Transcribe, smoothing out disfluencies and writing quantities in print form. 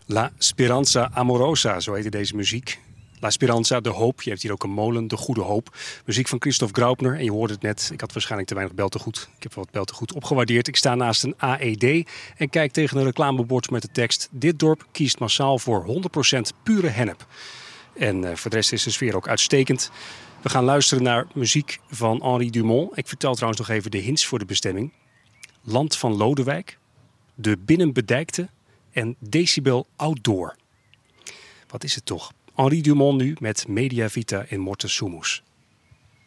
La Speranza Amorosa, zo heette deze muziek. La Speranza, de hoop. Je hebt hier ook een molen, de goede hoop. Muziek van Christoph Graupner. En je hoorde het net, ik had waarschijnlijk te weinig beltegoed. Ik heb wat beltegoed opgewaardeerd. Ik sta naast een AED en kijk tegen een reclamebord met de tekst: dit dorp kiest massaal voor 100% pure hennep. En voor de rest is de sfeer ook uitstekend. We gaan luisteren naar muziek van Henri Dumont. Ik vertel trouwens nog even de hints voor de bestemming. Land van Lodewijk, De Binnenbedijkte en Decibel Outdoor. Wat is het toch? Henri Dumont nu met Media Vita in Morte Sumus.